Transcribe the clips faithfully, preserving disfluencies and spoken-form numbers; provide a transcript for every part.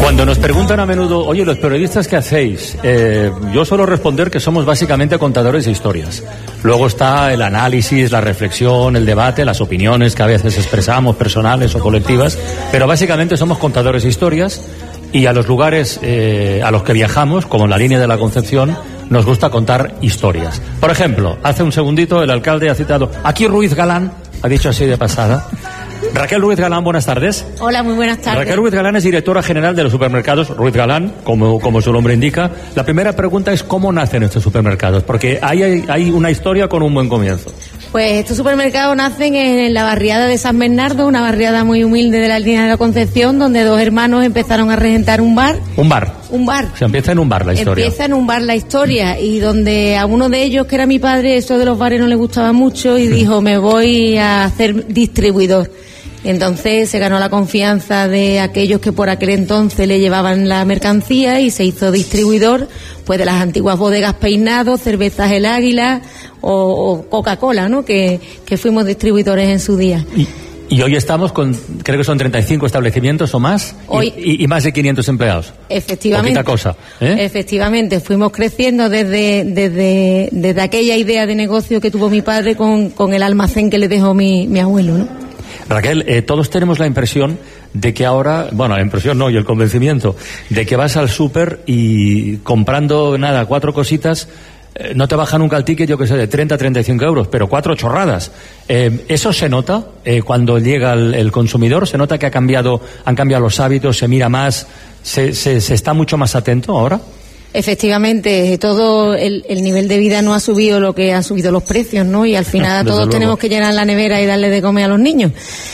Cuando nos preguntan a menudo, oye, los periodistas, ¿qué hacéis? Eh, yo suelo responder que somos básicamente contadores de historias. Luego está el análisis, la reflexión, el debate, las opiniones que a veces expresamos, personales o colectivas, pero básicamente somos contadores de historias y a los lugares eh, a los que viajamos, como en la línea de la Concepción, nos gusta contar historias. Por ejemplo, hace un segundito el alcalde ha citado, aquí Ruiz Galán, ha dicho así de pasada. Raquel Ruiz Galán, buenas tardes. Hola, muy buenas tardes. Raquel Ruiz Galán es directora general de los supermercados Ruiz Galán, como, como su nombre indica. La primera pregunta es ¿cómo nacen estos supermercados? Porque ahí hay, hay una historia con un buen comienzo. Pues estos supermercados nacen en la barriada de San Bernardo, una barriada muy humilde de la línea de la Concepción, donde dos hermanos empezaron a regentar un bar. Un bar. Un bar. Se empieza en un bar la historia. Empieza en un bar la historia, y donde a uno de ellos, que era mi padre, eso de los bares no le gustaba mucho y dijo, me voy a hacer distribuidor. Entonces se ganó la confianza de aquellos que por aquel entonces le llevaban la mercancía y se hizo distribuidor pues de las antiguas bodegas Peinado, Cervezas El Águila o, o Coca-Cola, ¿no? Que, que fuimos distribuidores en su día. Y, y hoy estamos con, creo que son treinta y cinco establecimientos o más, hoy, y, y, y más de quinientos empleados. Efectivamente. Poquita cosa, ¿eh? Efectivamente, fuimos creciendo desde, desde, desde aquella idea de negocio que tuvo mi padre con, con el almacén que le dejó mi, mi abuelo, ¿no? Raquel, eh, todos tenemos la impresión de que ahora, bueno, la impresión no, y el convencimiento, de que vas al súper y comprando, nada, cuatro cositas, eh, no te bajan nunca el ticket, yo que sé, de treinta a treinta y cinco euros, pero cuatro chorradas. Eh, ¿Eso se nota eh, cuando llega el, el consumidor? ¿Se nota que ha cambiado, han cambiado los hábitos, se mira más, se, se, se está mucho más atento ahora? Efectivamente, todo el, el nivel de vida no ha subido lo que han subido los precios, ¿no? Y al final todos luego tenemos que llenar la nevera y darle de comer a los niños.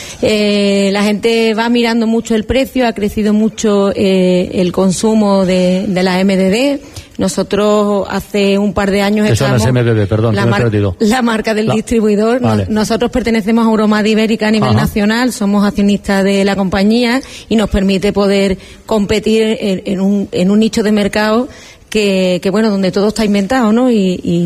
Eh, la gente va mirando mucho el precio, ha crecido mucho eh, el consumo de, de la M D D. Nosotros hace un par de años ¿Qué son las M D D? Perdón, la, que me mar- he perdido. la marca del la... distribuidor. Vale. Nosotros pertenecemos a Euromad Ibérica a nivel Ajá. nacional, somos accionistas de la compañía y nos permite poder competir en, en, un, en un nicho de mercado que, que bueno, donde todo está inventado, ¿no? Y, y